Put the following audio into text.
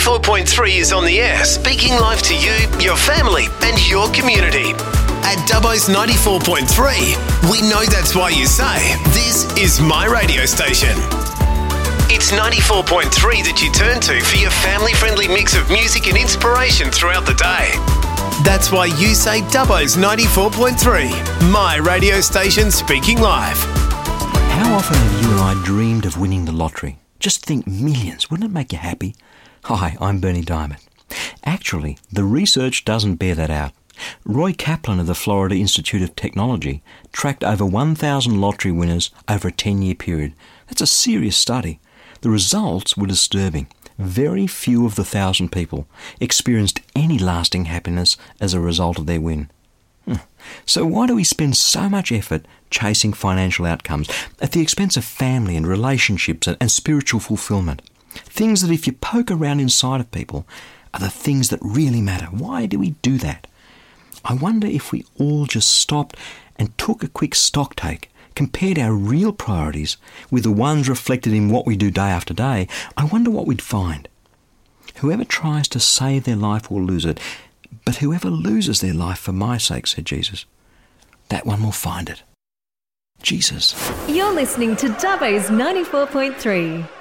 94.3 is on the air, speaking live to you, your family and your community. At Dubbo's 94.3, we know that's why you say, this is my radio station. It's 94.3 that you turn to for your family-friendly mix of music and inspiration throughout the day. That's why you say Dubbo's 94.3, my radio station speaking live. How often have you and I dreamed of winning the lottery? Just think millions. Wouldn't it make you happy? Hi, I'm Bernie Diamond. Actually, the research doesn't bear that out. Roy Kaplan of the Florida Institute of Technology tracked over 1,000 lottery winners over a 10-year period. That's a serious study. The results were disturbing. Very few of the 1,000 people experienced any lasting happiness as a result of their win. So why do we spend so much effort chasing financial outcomes at the expense of family and relationships and spiritual fulfillment? Things that if you poke around inside of people are the things that really matter. Why do we do that? I wonder if we all just stopped and took a quick stock take, compared our real priorities with the ones reflected in what we do day after day, I wonder what we'd find. Whoever tries to save their life will lose it, but whoever loses their life for my sake, said Jesus, that one will find it. Jesus. You're listening to Dubbo's 94.3.